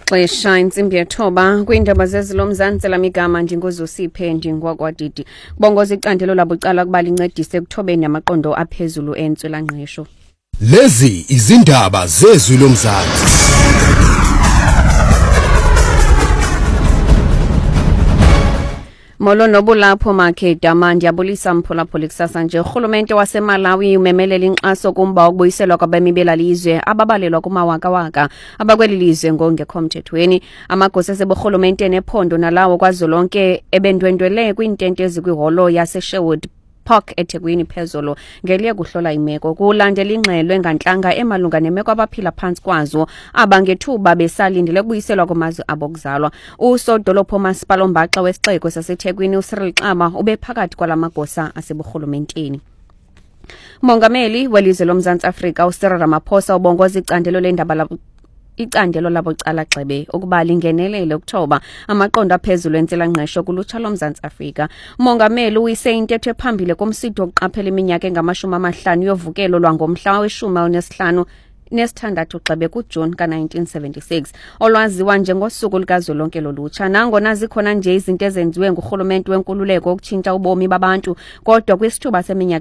Xesha intsimbi yethoba kwiindaba zezilomzantsi lamigama njengozosiphe njengwakwadidi bongoza icandelo labucala kuba lincedise ekuthobeni amaqondo aphezulu entswelangqesho. Lezi izindaba zezwi lomzantsi. Molo nobulapho Makheda mandiyabulisa mphulaphuli kusasa nje. Urhulumente waseMalawi umemelela inkxaso kumba wokubuyiselwa kwabemi belalizwe ababalelwa kumawaka-waka abakweli lizwe ngongekho mthethweni. Amagosa aseburhulumente nephondo nalawo kwazolonke ebendwendwele kwiintente ezikwiholo yaseSherwood Park eThekwini phezolo ngeliye kuhlola imeko kulandela ingxelo engantlanga emalunga nemeko abaphila phantsi kwazo abangethuba besalindele ukubuyiselwa kwamazwe abo kuzalwa. Usodolophu Masipala Ombaxa wesixeko saseThekwini uCyril Xaba ubephakathi kwalamagosa aseburhulumenteni. Mongameli welizwe loMzantsi Afrika uCyril Ramaphosa ubongoza icandelo labucala gxebe ukuba lingenelele ukuthoba amaqondo aphezulu entswelangqesho kulutsha loMzantsi Afrika. Umongameli uyise intetho ephambili kumsitho wokuqaphela iminyaka engama-50 yovukelo lwangomhla we-15 nesithandathu gxebe kuJuni ka-1976 olwaziwa njengosuku lukazwelonke lolutsha. Nangona zikhona nje izinto ezenziwe ngurhulumente wenkululeko ukutshintsha ubomi babantu, kodwa kwisithuba seminyaka